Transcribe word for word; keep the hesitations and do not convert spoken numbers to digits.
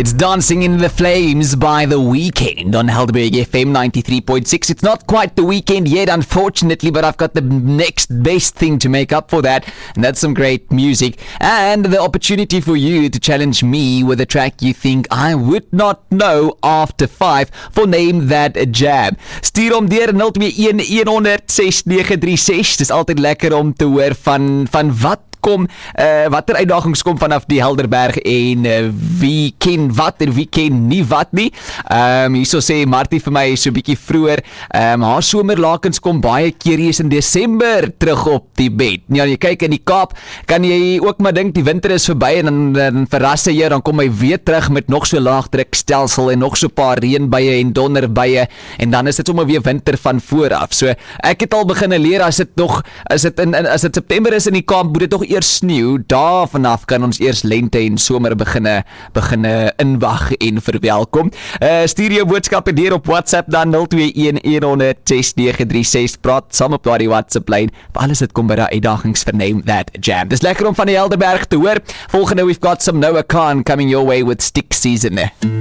It's Dancing in the Flames by The Weeknd on Helderberg F M ninety-three point six. It's not quite the weekend yet, unfortunately, but I've got the next best thing to make up for that, and that's some great music and the opportunity for you to challenge me with a track you think I would not know after five for Name That Jam. Stuur hom deur nul twee een een honderd ses nege drie ses. Dis altyd lekker om te hoor van van wat kom, uh, watter uitdagings kom vanaf die Helderberg en uh, wie ken wat en wie ken nie wat nie. Um, hierso sê Martie vir my so bietjie vroeër, um, haar somerlakens kom baie keer hier in Desember terug op die bed. Ja, jy kyk in die Kaap, kan jy ook maar dink die winter is verby en dan, dan verras jy, dan kom hy weer terug met nog so laagdrukstelsel en nog so paar reënbuie en donderbuie en dan is dit sommer weer winter van vooraf. So ek het al begin leer as dit nog as dit in as dit September is in die Kaap, moet dit nog eers sneeu, daar vanaf kan ons eers lente en somer beginne, beginne inwag en verwelkom. Uh, stuur jou boodskappe deur op WhatsApp dan nul twee een een honderd ses nege drie ses, praat saam op daardie WhatsApp lyn, alles dit kom by die uitdagings vir Name That Jam. Dis lekker om van die Helderberg te hoor. Volgende, we've got some Noah Khan coming your way with Stick Season.